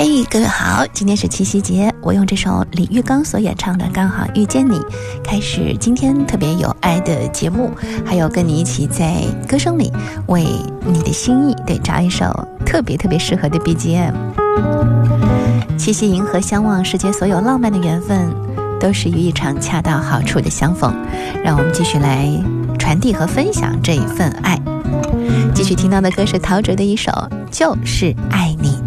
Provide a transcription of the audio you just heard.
嘿，各位好，今天是七夕节，我用这首李玉刚所演唱的《刚好遇见你》开始今天特别有爱的节目，还有跟你一起在歌声里为你的心意找一首特别适合的 BGM。 七夕银河相望，世界所有浪漫的缘分都始于一场恰到好处的相逢，让我们继续来传递和分享这一份爱。继续听到的歌是陶喆的一首《就是爱你》。